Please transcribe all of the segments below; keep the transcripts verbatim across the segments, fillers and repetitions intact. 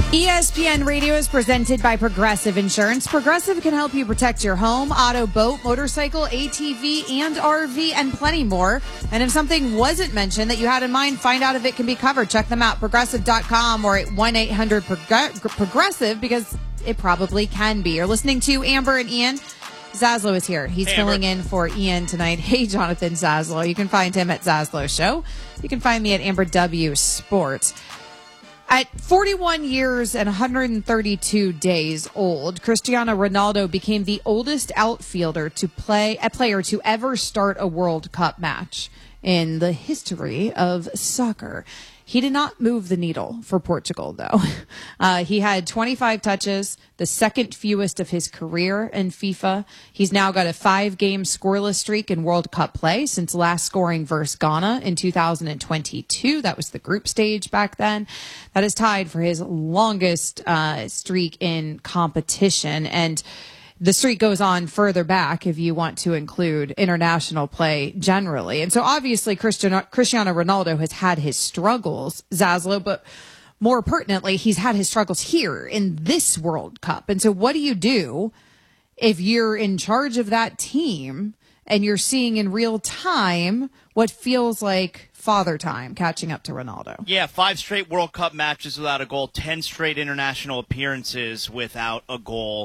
E S P N Radio is presented by Progressive Insurance. Progressive can help you protect your home, auto, boat, motorcycle, A T V, and R V, and plenty more. And if something wasn't mentioned that you had in mind, find out if it can be covered. Check them out, progressive dot com or at one eight hundred progressive, because it probably can be. You're listening to Amber and Ian. Zaslow is here. He's hey, filling Amber. in for Ian tonight. Hey, Jonathan Zaslow. You can find him at Zaslow Show. You can find me at Amber W Sports. At forty-one years and one hundred thirty-two days old, Cristiano Ronaldo became the oldest outfielder to play a player to ever start a World Cup match in the history of soccer. He did not move the needle for Portugal, though. Uh, he had twenty-five touches, the second fewest of his career in FIFA. He's now got a five-game scoreless streak in World Cup play since last scoring versus Ghana in two thousand twenty-two. That was the group stage back then. That is tied for his longest uh, streak in competition. And the streak goes on further back if you want to include international play generally. And so obviously Cristiano, Cristiano Ronaldo has had his struggles, Zaslow, but more pertinently, he's had his struggles here in this World Cup. And so what do you do if you're in charge of that team and you're seeing in real time what feels like father time catching up to Ronaldo? Yeah, five straight World Cup matches without a goal, ten straight international appearances without a goal.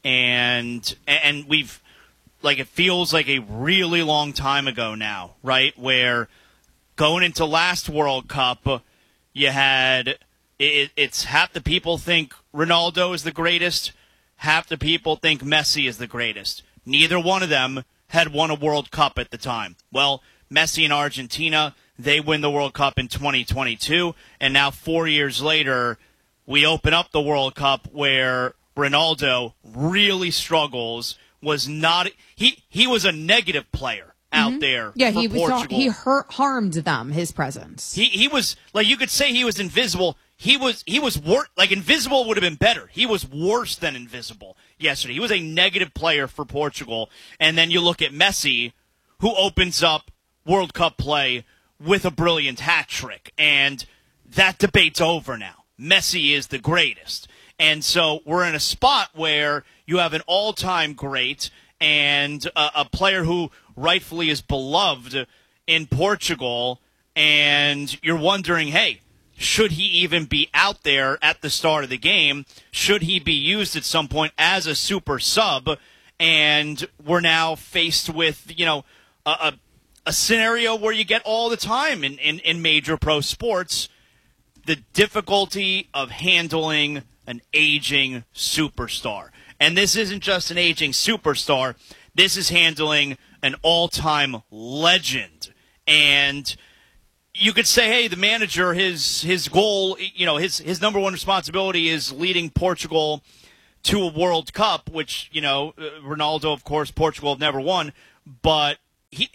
And and we've, like, it feels like a really long time ago now, right? Where going into last World Cup, you had, it, it's half the people think Ronaldo is the greatest, half the people think Messi is the greatest. Neither one of them had won a World Cup at the time. Well, Messi and Argentina, they win the World Cup in twenty twenty-two, and now four years later, we open up the World Cup where Ronaldo really struggles, was not he he was a negative player out mm-hmm. there yeah, for he Portugal. Was, he hurt, harmed them, his presence. He he was, like, you could say he was invisible. He was he was wor- like invisible would have been better. He was worse than invisible yesterday. He was a negative player for Portugal. And then you look at Messi, who opens up World Cup play with a brilliant hat trick, and that debate's over now. Messi is the greatest. And so we're in a spot where you have an all-time great and a, a player who rightfully is beloved in Portugal, and you're wondering, hey, should he even be out there at the start of the game? Should he be used at some point as a super sub? And we're now faced with, you know, a, a, a scenario where you get all the time in, in, in major pro sports, the difficulty of handling an aging superstar. And this isn't just an aging superstar. This is handling an all-time legend. And you could say, hey, the manager, his his goal, you know, his his number one responsibility is leading Portugal to a World Cup, which, you know, Ronaldo, of course, Portugal have never won. But he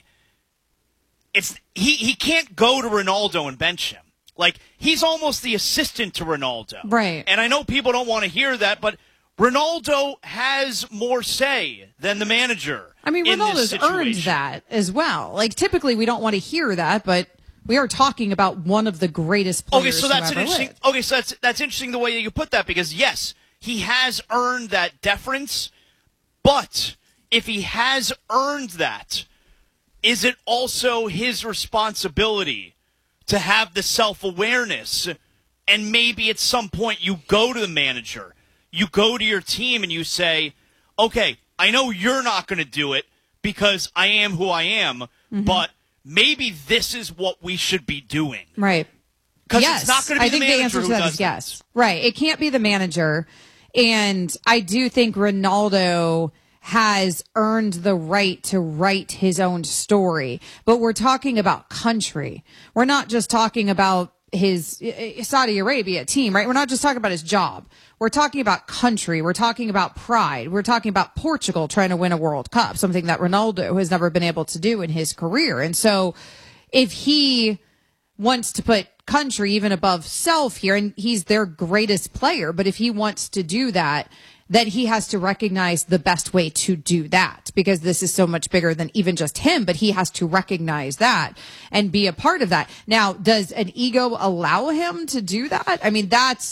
it's he, he can't go to Ronaldo and bench him. Like, he's almost the assistant to Ronaldo. Right. And I know people don't want to hear that, but Ronaldo has more say than the manager. I mean, Ronaldo's earned that as well. Like, typically we don't want to hear that, but we are talking about one of the greatest players okay, so that's who an ever interesting. lived. Okay, so that's that's interesting the way that you put that, because yes, he has earned that deference, but if he has earned that, is it also his responsibility to have the self-awareness, and maybe at some point you go to the manager, you go to your team and you say, okay, I know you're not going to do it because I am who I am, mm-hmm. but maybe this is what we should be doing. Right. Because yes. it's not going to be I the think manager the answer who to that does is yes. Right. It can't be the manager. And I do think Ronaldo has earned the right to write his own story. But we're talking about country. We're not just talking about his Saudi Arabia team, right? We're not just talking about his job. We're talking about country. We're talking about pride. We're talking about Portugal trying to win a World Cup, something that Ronaldo has never been able to do in his career. And so if he wants to put country even above self here, and he's their greatest player, but if he wants to do that, then he has to recognize the best way to do that, because this is so much bigger than even just him, but he has to recognize that and be a part of that. Now, does an ego allow him to do that? I mean, that's,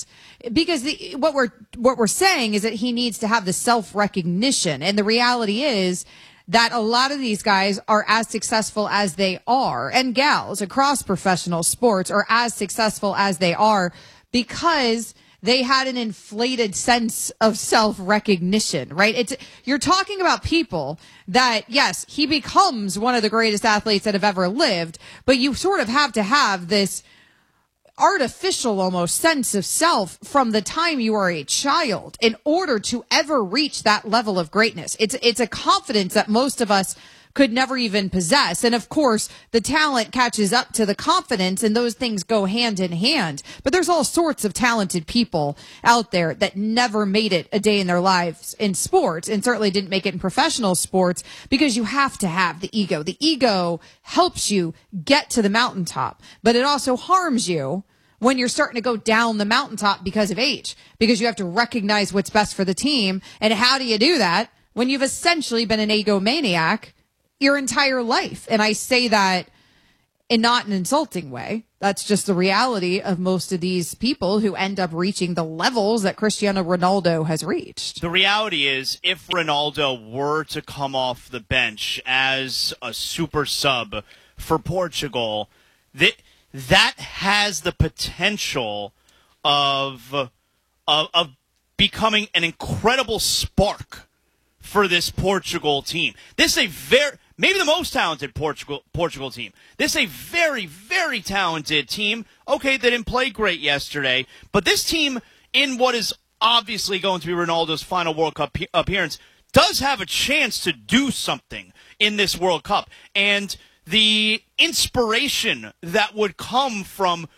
because the, what we're what we're saying is that he needs to have the self-recognition. And the reality is that a lot of these guys are as successful as they are, and gals across professional sports are as successful as they are because they had an inflated sense of self-recognition, right? It's, you're talking about people that, yes, he becomes one of the greatest athletes that have ever lived, but you sort of have to have this artificial almost sense of self from the time you are a child in order to ever reach that level of greatness. It's, it's a confidence that most of us could never even possess. And of course, the talent catches up to the confidence, and those things go hand in hand. But there's all sorts of talented people out there that never made it a day in their lives in sports, and certainly didn't make it in professional sports, because you have to have the ego. The ego helps you get to the mountaintop, but it also harms you when you're starting to go down the mountaintop because of age, because you have to recognize what's best for the team. And how do you do that when you've essentially been an egomaniac your entire life? And I say that in not an insulting way. That's just the reality of most of these people who end up reaching the levels that Cristiano Ronaldo has reached. The reality is, if Ronaldo were to come off the bench as a super sub for Portugal, that that has the potential of of, of becoming an incredible spark for this Portugal team. This is a very, maybe the most talented Portugal Portugal team. This is a very, very talented team. Okay, they didn't play great yesterday, but this team, in what is obviously going to be Ronaldo's final World Cup appearance, does have a chance to do something in this World Cup. And the inspiration that would come from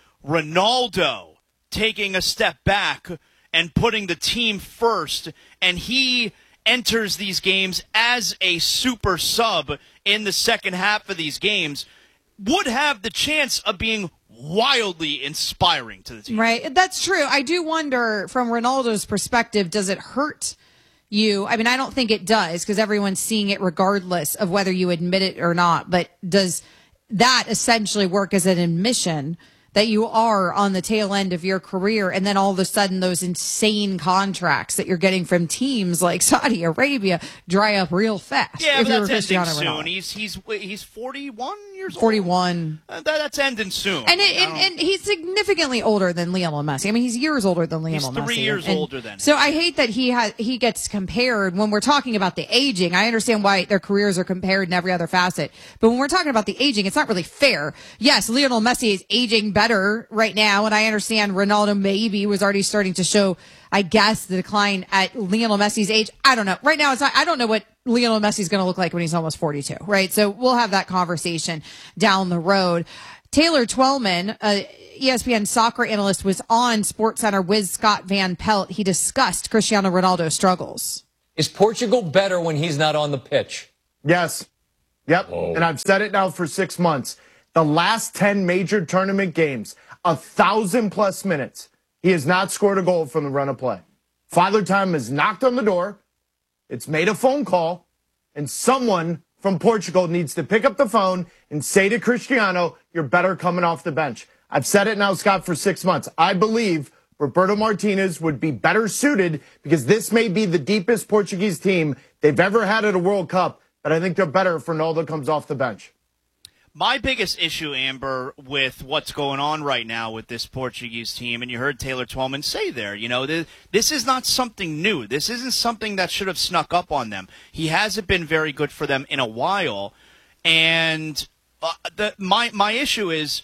Ronaldo taking a step back and putting the team first, and he enters these games as a super sub in the second half of these games, would have the chance of being wildly inspiring to the team. Right. That's true. I do wonder, from Ronaldo's perspective, does it hurt you? I mean, I don't think it does, because everyone's seeing it regardless of whether you admit it or not. But does that essentially work as an admission that you are on the tail end of your career, and then all of a sudden those insane contracts that you're getting from teams like Saudi Arabia dry up real fast? Yeah, if but you're that's ending Cristiano soon. Ronaldo. He's he's he's forty-one years old. forty-one. Uh, that, that's ending soon. And, it, and and he's significantly older than Lionel Messi. I mean, he's years older than Lionel He's Messi. three years and older than him. So I hate that he has he gets compared when we're talking about the aging. I understand why their careers are compared in every other facet, but when we're talking about the aging, it's not really fair. Yes, Lionel Messi is aging better right now, and I understand Ronaldo maybe was already starting to show, I guess, the decline at Lionel Messi's age. I don't know. Right now, it's not, I don't know what Lionel Messi's going to look like when he's almost forty-two, right? So we'll have that conversation down the road. Taylor Twellman, uh, E S P N soccer analyst, was on SportsCenter with Scott Van Pelt. He discussed Cristiano Ronaldo's struggles. Is Portugal better when he's not on the pitch? Yes. Yep. Whoa. And I've said it now for six months. The last ten major tournament games, a thousand plus minutes, he has not scored a goal from the run of play. Father Time has knocked on the door. It's made a phone call, and someone from Portugal needs to pick up the phone and say to Cristiano, you're better coming off the bench. I've said it now, Scott, for six months. I believe Roberto Martinez would be better suited, because this may be the deepest Portuguese team they've ever had at a World Cup, but I think they're better if Ronaldo comes off the bench. My biggest issue, Amber, with what's going on right now with this Portuguese team, and you heard Taylor Twellman say there, you know, this, this is not something new. This isn't something that should have snuck up on them. He hasn't been very good for them in a while, and uh, the, my my issue is,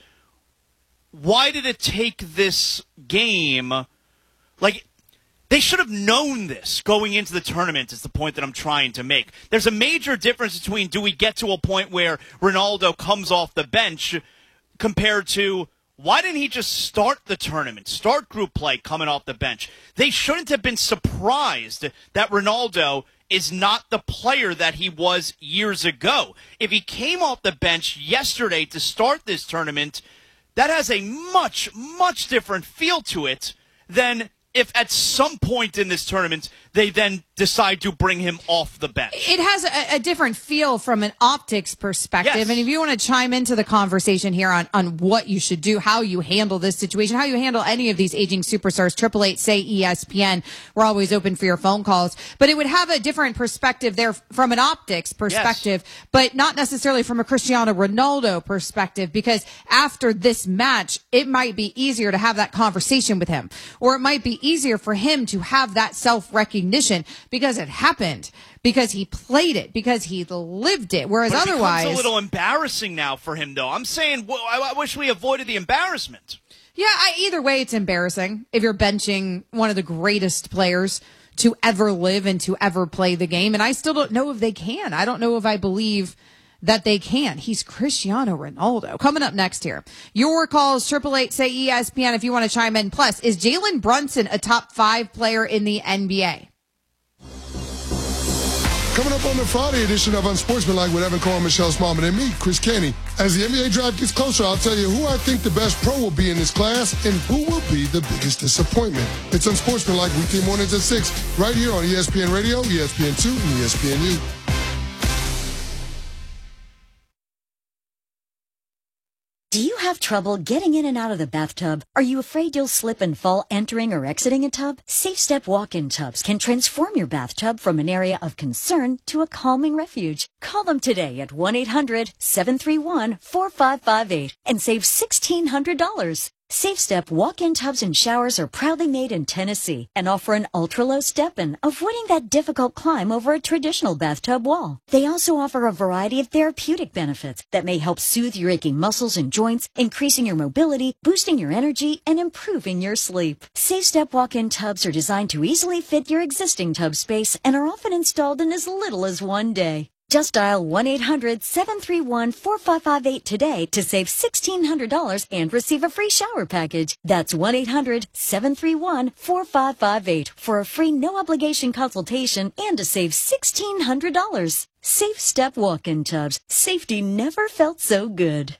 why did it take this game, like, they should have known this going into the tournament, is the point that I'm trying to make. There's a major difference between, do we get to a point where Ronaldo comes off the bench, compared to, why didn't he just start the tournament, start group play coming off the bench? They shouldn't have been surprised that Ronaldo is not the player that he was years ago. If he came off the bench yesterday to start this tournament, that has a much, much different feel to it than if at some point in this tournament they then decide to bring him off the bench. It has a, a different feel from an optics perspective. Yes. And if you want to chime into the conversation here on, on what you should do, how you handle this situation, how you handle any of these aging superstars, triple eight say E S P N. We're always open for your phone calls. But it would have a different perspective there from an optics perspective, yes. but not necessarily from a Cristiano Ronaldo perspective, because after this match, it might be easier to have that conversation with him, or it might be easier for him to have that self-recognition because it happened, because he played it, because he lived it. Whereas but it otherwise, it's a little embarrassing now for him, though. I'm saying, well, I, I wish we avoided the embarrassment. Yeah, I, either way, it's embarrassing if you're benching one of the greatest players to ever live and to ever play the game. And I still don't know if they can. I don't know if I believe that they can. He's Cristiano Ronaldo. Coming up next here, your calls, triple eight say E S P N if you want to chime in. Plus, is Jalen Brunson a top five player in the N B A? Coming up on the Friday edition of Unsportsmanlike with Evan Cole, Michelle Smallman, and me, Chris Kenny. As the N B A draft gets closer, I'll tell you who I think the best pro will be in this class and who will be the biggest disappointment. It's Unsportsmanlike weekday mornings at six, right here on E S P N Radio, E S P N two, and E S P N U. Do you have trouble getting in and out of the bathtub? Are you afraid you'll slip and fall entering or exiting a tub? Safe Step walk-in tubs can transform your bathtub from an area of concern to a calming refuge. Call them today at one eight hundred seven three one four five five eight and save sixteen hundred dollars. Safe Step walk-in tubs and showers are proudly made in Tennessee and offer an ultra-low step-in, avoiding that difficult climb over a traditional bathtub wall. They also offer a variety of therapeutic benefits that may help soothe your aching muscles and joints, increasing your mobility, boosting your energy, and improving your sleep. Safe Step walk-in tubs are designed to easily fit your existing tub space and are often installed in as little as one day. Just dial one eight hundred seven three one four five five eight today to save sixteen hundred dollars and receive a free shower package. That's one eight hundred seven three one four five five eight for a free no-obligation consultation and to save sixteen hundred dollars. Safe Step walk-in tubs. Safety never felt so good.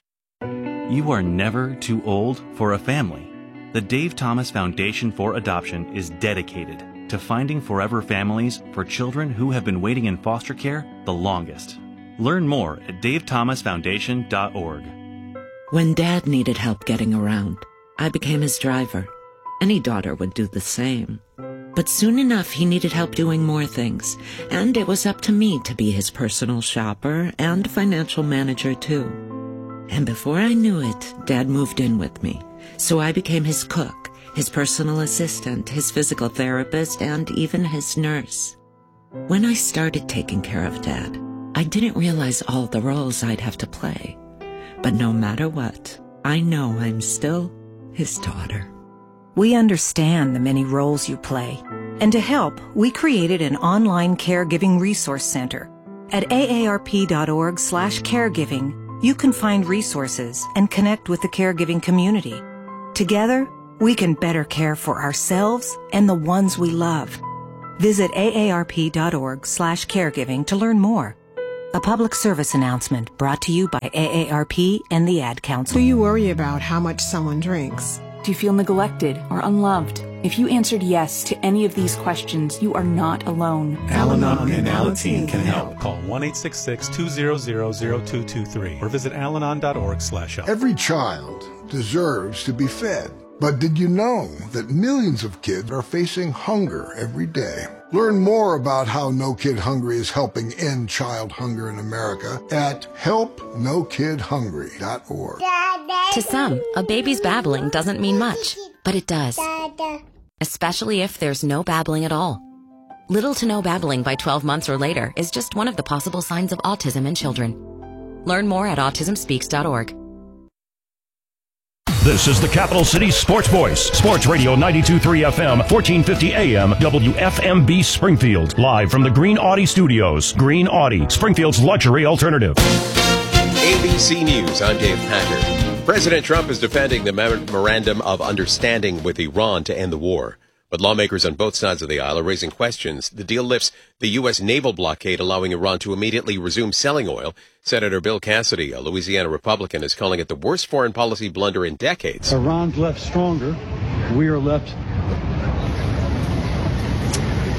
You are never too old for a family. The Dave Thomas Foundation for Adoption is dedicated to finding forever families for children who have been waiting in foster care the longest. Learn more at dave thomas foundation dot org. When Dad needed help getting around, I became his driver. Any daughter would do the same. But soon enough, he needed help doing more things, and it was up to me to be his personal shopper and financial manager too. And before I knew it, Dad moved in with me, so I became his cook, his personal assistant, his physical therapist, and even his nurse. When I started taking care of Dad, I didn't realize all the roles I'd have to play. But no matter what, I know I'm still his daughter. We understand the many roles you play. And to help, we created an online caregiving resource center. At A A R P dot org slash caregiving, you can find resources and connect with the caregiving community. Together, we can better care for ourselves and the ones we love. Visit A A R P dot org slash caregiving to learn more. A public service announcement brought to you by A A R P and the Ad Council. Do you worry about how much someone drinks? Do you feel neglected or unloved? If you answered yes to any of these questions, you are not alone. Al-Anon and Alateen can help. Call one eight six six two zero zero zero two two three or visit al anon dot org slash help. Every child deserves to be fed. But did you know that millions of kids are facing hunger every day? Learn more about how No Kid Hungry is helping end child hunger in America at help no kid hungry dot org. To some, a baby's babbling doesn't mean much, but it does. Especially if there's no babbling at all. Little to no babbling by twelve months or later is just one of the possible signs of autism in children. Learn more at autism speaks dot org. This is the Capital City Sports Voice, Sports Radio ninety-two point three F M, fourteen fifty A M, W F M B Springfield. Live from the Green Audi Studios. Green Audi, Springfield's luxury alternative. A B C News, I'm Dave Packer. President Trump is defending the memorandum of understanding with Iran to end the war. But lawmakers on both sides of the aisle are raising questions. The deal lifts the U S naval blockade, allowing Iran to immediately resume selling oil. Senator Bill Cassidy, a Louisiana Republican, is calling it the worst foreign policy blunder in decades. Iran's left stronger. We are left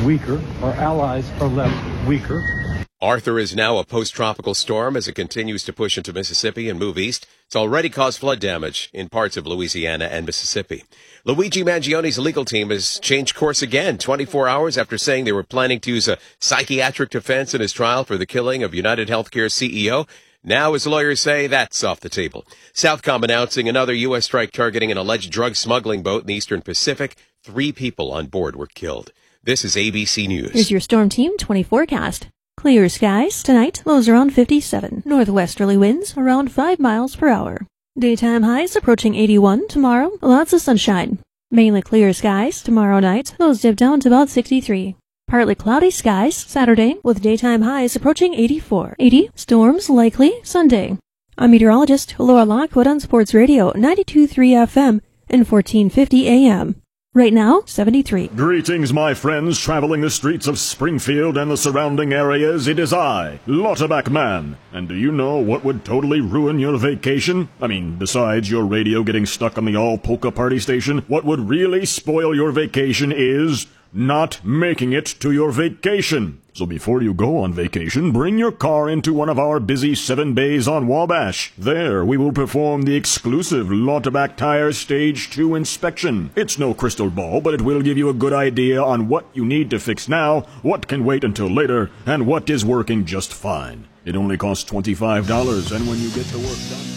weaker, our allies are left weaker. Arthur is now a post-tropical storm as it continues to push into Mississippi and move east. It's already caused flood damage in parts of Louisiana and Mississippi. Luigi Mangione's legal team has changed course again twenty-four hours after saying they were planning to use a psychiatric defense in his trial for the killing of United Healthcare C E O. Now his lawyers say that's off the table. Southcom announcing another U S strike targeting an alleged drug smuggling boat in the Eastern Pacific. Three people on board were killed. This is A B C News. Here's your Storm Team twenty forecast. Clear skies tonight, lows around fifty-seven. Northwesterly winds around five miles per hour. Daytime highs approaching eighty-one tomorrow, lots of sunshine. Mainly clear skies tomorrow night, lows dip down to about sixty-three. Partly cloudy skies Saturday with daytime highs approaching eighty-four. eighty, storms likely Sunday. I'm meteorologist Laura Lockwood on Sports Radio ninety-two point three F M and fourteen fifty A M. Right now, seventy-three. Greetings, my friends, traveling the streets of Springfield and the surrounding areas. It is I, Lauterbach Man. And do you know what would totally ruin your vacation? I mean, besides your radio getting stuck on the all-polka party station, what would really spoil your vacation is not making it to your vacation. So before you go on vacation, bring your car into one of our busy seven bays on Wabash. There, we will perform the exclusive Lauterbach Tire Stage two inspection. It's no crystal ball, but it will give you a good idea on what you need to fix now, what can wait until later, and what is working just fine. It only costs twenty-five dollars, and when you get the work done...